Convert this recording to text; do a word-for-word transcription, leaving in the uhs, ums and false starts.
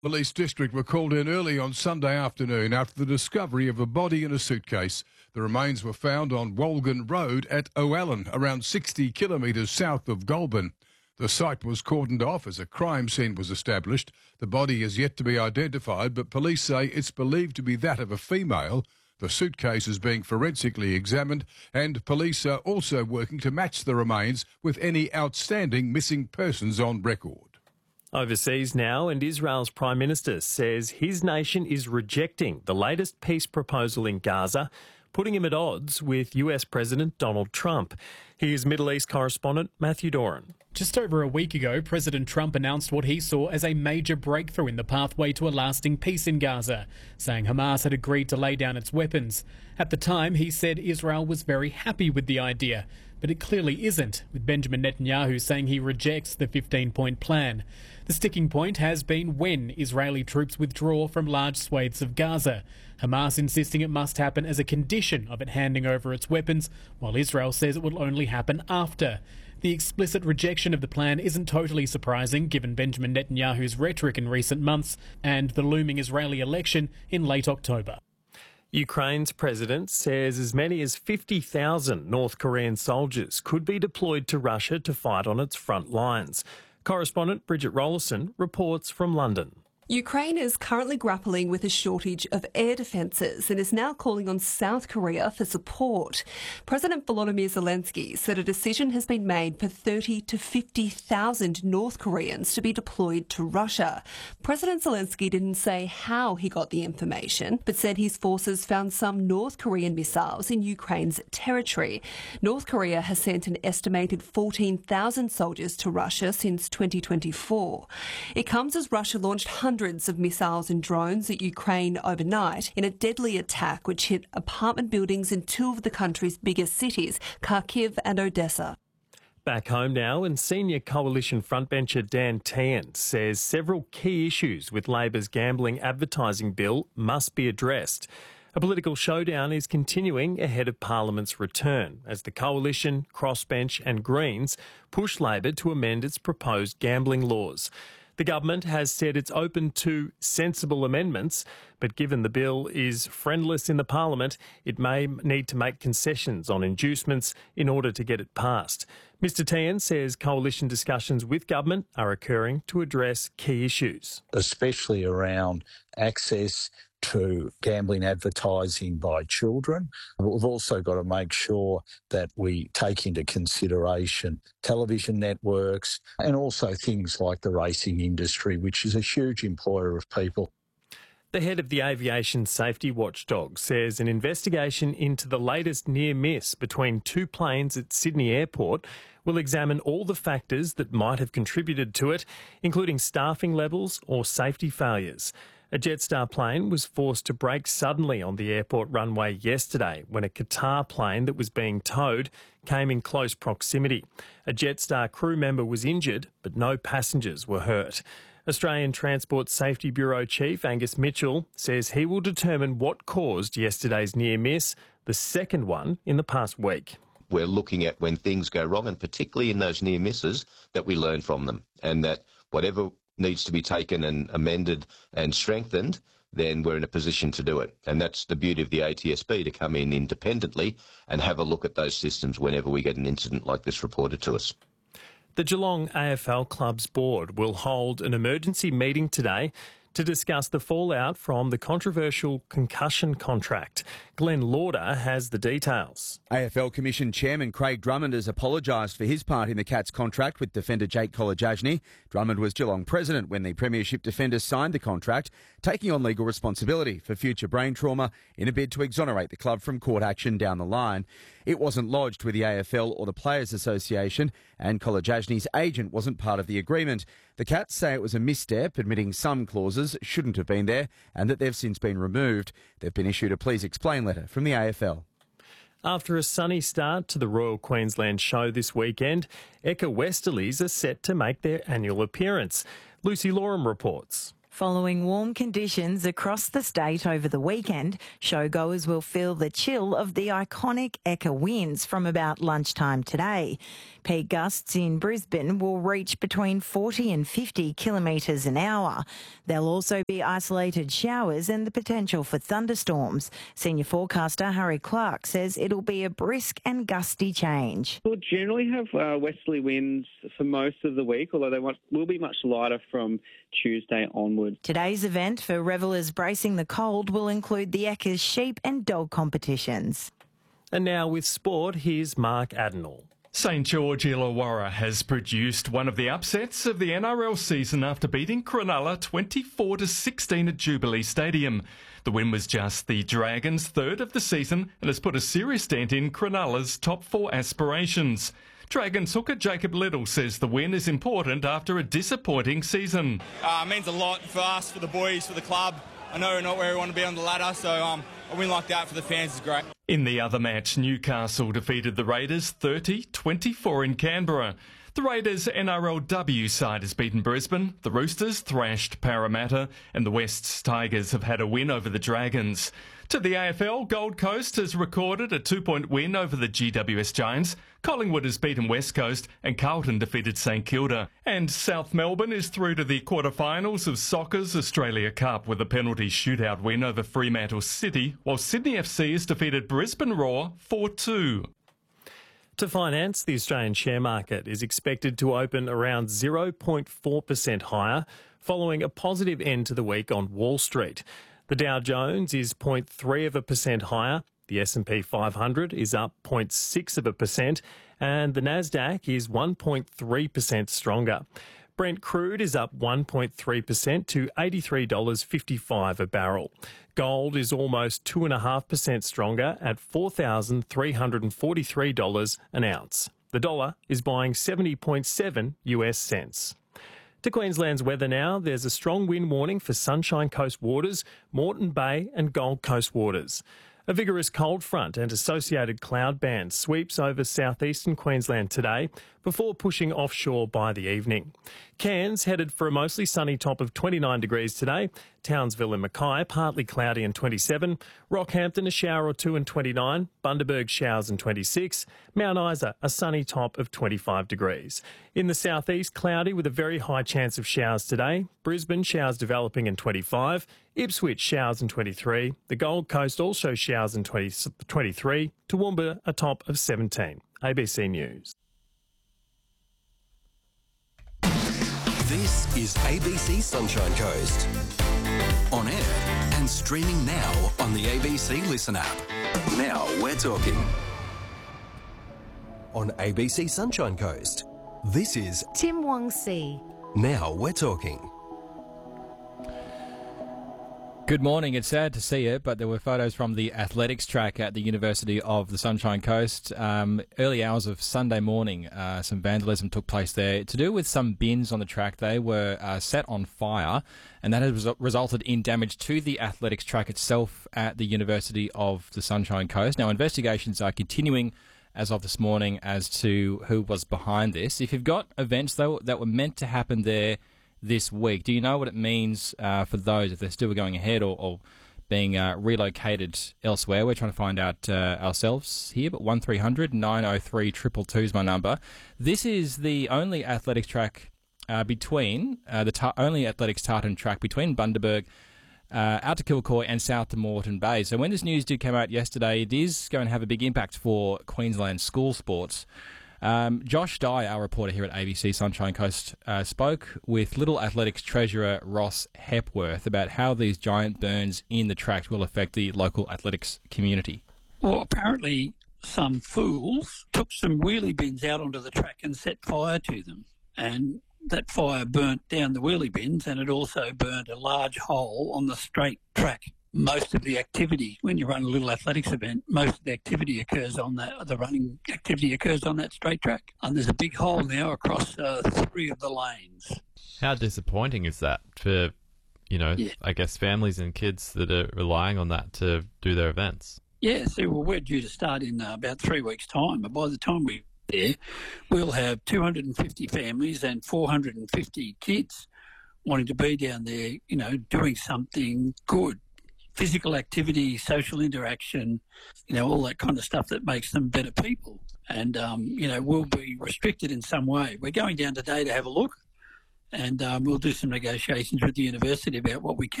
Police district were called in early on Sunday afternoon after the discovery of a body in a suitcase. The remains were found on Walgan Road at O'Allen, around sixty kilometres south of Goulburn. The site was cordoned off as a crime scene was established. The body is yet to be identified, but police say it's believed to be that of a female. The suitcase is being forensically examined, and police are also working to match the remains with any outstanding missing persons on record. Overseas now, and Israel's Prime Minister says his nation is rejecting the latest peace proposal in Gaza, putting him at odds with U S President Donald Trump. Here's Middle East correspondent Matthew Doran. Just over a week ago, President Trump announced what he saw as a major breakthrough in the pathway to a lasting peace in Gaza, saying Hamas had agreed to lay down its weapons. At the time, he said Israel was very happy with the idea, but it clearly isn't, with Benjamin Netanyahu saying he rejects the fifteen-point plan. The sticking point has been when Israeli troops withdraw from large swathes of Gaza, Hamas insisting it must happen as a condition of it handing over its weapons, while Israel says it will only happen after. The explicit rejection of the plan isn't totally surprising given Benjamin Netanyahu's rhetoric in recent months and the looming Israeli election in late October. Ukraine's president says as many as fifty thousand North Korean soldiers could be deployed to Russia to fight on its front lines. Correspondent Bridget Rollerson reports from London. Ukraine is currently grappling with a shortage of air defences and is now calling on South Korea for support. President Volodymyr Zelensky said a decision has been made for thirty to fifty thousand North Koreans to be deployed to Russia. President Zelensky didn't say how he got the information, but said his forces found some North Korean missiles in Ukraine's territory. North Korea has sent an estimated fourteen thousand soldiers to Russia since twenty twenty-four. It comes as Russia launched hundreds Hundreds of missiles and drones at Ukraine overnight in a deadly attack which hit apartment buildings in two of the country's biggest cities, Kharkiv and Odessa. Back home now, and senior coalition frontbencher Dan Tehan says several key issues with Labor's gambling advertising bill must be addressed. A political showdown is continuing ahead of Parliament's return as the Coalition, Crossbench and Greens push Labor to amend its proposed gambling laws. The government has said it's open to sensible amendments, but given the bill is friendless in the Parliament, it may need to make concessions on inducements in order to get it passed. Mister Tehan says coalition discussions with government are occurring to address key issues, especially around access to gambling advertising by children. We've also got to make sure that we take into consideration television networks and also things like the racing industry, which is a huge employer of people. The head of the aviation safety watchdog says an investigation into the latest near miss between two planes at Sydney Airport will examine all the factors that might have contributed to it, including staffing levels or safety failures. A Jetstar plane was forced to brake suddenly on the airport runway yesterday when a Qatar plane that was being towed came in close proximity. A Jetstar crew member was injured, but no passengers were hurt. Australian Transport Safety Bureau Chief Angus Mitchell says he will determine what caused yesterday's near miss, the second one in the past week. We're looking at when things go wrong, and particularly in those near misses, that we learn from them, and that whatever needs to be taken and amended and strengthened, then we're in a position to do it. And that's the beauty of the A T S B, to come in independently and have a look at those systems whenever we get an incident like this reported to us. The Geelong A F L Club's board will hold an emergency meeting today to discuss the fallout from the controversial concussion contract. Glenn Lauder has the details. A F L Commission Chairman Craig Drummond has apologised for his part in the Cats contract with defender Jake Kolodjasny. Drummond was Geelong president when the Premiership defender signed the contract, taking on legal responsibility for future brain trauma in a bid to exonerate the club from court action down the line. It wasn't lodged with the A F L or the Players Association, and Kolodjasny's agent wasn't part of the agreement. The Cats say it was a misstep, admitting some clauses shouldn't have been there and that they've since been removed. They've been issued a please explain letter from the A F L. After a sunny start to the Royal Queensland Show this weekend, Ekka Westerlies are set to make their annual appearance. Lucy Lorem reports. Following warm conditions across the state over the weekend, showgoers will feel the chill of the iconic Ekka winds from about lunchtime today. Peak gusts in Brisbane will reach between forty and fifty kilometres an hour. There'll also be isolated showers and the potential for thunderstorms. Senior forecaster Harry Clark says it'll be a brisk and gusty change. We'll generally have uh, westerly winds for most of the week, although they will be much lighter from Tuesday onward. Today's event for revellers bracing the cold will include the Ekka's sheep and dog competitions. And now with sport, here's Mark Adenall. St George Illawarra has produced one of the upsets of the N R L season after beating Cronulla twenty-four to sixteen at Jubilee Stadium. The win was just the Dragons' third of the season and has put a serious dent in Cronulla's top four aspirations. Dragons hooker Jacob Little says the win is important after a disappointing season. Uh, it means a lot for us, for the boys, for the club. I know we're not where we want to be on the ladder, so um, a win like that for the fans is great. In the other match, Newcastle defeated the Raiders thirty twenty-four in Canberra. The Raiders' N R L W side has beaten Brisbane, the Roosters thrashed Parramatta, and the West's Tigers have had a win over the Dragons. To the A F L, Gold Coast has recorded a two-point win over the G W S Giants. Collingwood has beaten West Coast and Carlton defeated St Kilda. And South Melbourne is through to the quarterfinals of Soccer's Australia Cup with a penalty shootout win over Fremantle City, while Sydney F C has defeated Brisbane Roar four two. To finance, the Australian share market is expected to open around zero point four percent higher, following a positive end to the week on Wall Street. The Dow Jones is zero point three of a percent higher, the S and P five hundred is up zero point six of a percent, and the Nasdaq is one point three percent stronger. Brent crude is up one point three percent to eighty-three dollars fifty-five a barrel. Gold is almost two point five percent stronger at four thousand three hundred forty-three dollars an ounce. The dollar is buying seventy point seven US cents. To Queensland's weather now, there's a strong wind warning for Sunshine Coast waters, Moreton Bay and Gold Coast waters. A vigorous cold front and associated cloud band sweeps over southeastern Queensland today before pushing offshore by the evening. Cairns headed for a mostly sunny top of twenty-nine degrees today. Townsville and Mackay partly cloudy and twenty-seven. Rockhampton a shower or two and twenty-nine. Bundaberg showers and twenty-six. Mount Isa a sunny top of twenty-five degrees. In the southeast, cloudy with a very high chance of showers today. Brisbane showers developing and twenty-five. Ipswich showers and twenty-three. The Gold Coast also showers and twenty-three. Toowoomba a top of seventeen. A B C News. This is A B C Sunshine Coast. On air and streaming now on the A B C Listen app. Now we're talking. On A B C Sunshine Coast, this is Tim Wong Si. Now we're talking. Good morning. It's sad to see it, but there were photos from the athletics track at the University of the Sunshine Coast. Um, early hours of Sunday morning, uh, some vandalism took place there. To do with some bins on the track, they were uh, set on fire, and that has res- resulted in damage to the athletics track itself at the University of the Sunshine Coast. Now, investigations are continuing as of this morning as to who was behind this. If you've got events, though, that were meant to happen there this week, do you know what it means uh, for those if they're still going ahead or, or being uh, relocated elsewhere? We're trying to find out uh, ourselves here, but one three hundred nine oh three two two two is my number. This is the only athletics track uh, between, uh, the ta- only athletics tartan track between Bundaberg uh, out to Kilcoy and south to Moreton Bay. So when this news did come out yesterday, it is going to have a big impact for Queensland school sports. Um, Josh Dye, our reporter here at A B C Sunshine Coast, uh, spoke with Little Athletics treasurer Ross Hepworth about how these giant burns in the track will affect the local athletics community. Well, apparently some fools took some wheelie bins out onto the track and set fire to them. And that fire burnt down the wheelie bins, and it also burnt a large hole on the straight track. Most of the activity, when you run a little athletics event, most of the activity occurs on that, the running activity occurs on that straight track. And there's a big hole now across uh, three of the lanes. How disappointing is that for, you know, yeah. I guess families and kids that are relying on that to do their events? Yeah, so well, we're due to start in uh, about three weeks' time. But by the time we're there, we'll have two hundred fifty families and four hundred fifty kids wanting to be down there, you know, doing something good. Physical activity, social interaction, you know, all that kind of stuff that makes them better people. And, um, you know, will be restricted in some way. We're going down today to have a look, and um, we'll do some negotiations with the university about what we can